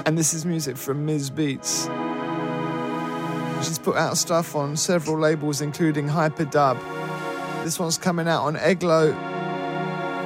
And this is music from Ms. Beats. She's put out stuff on several labels, including Hyperdub. This one's coming out on Eglo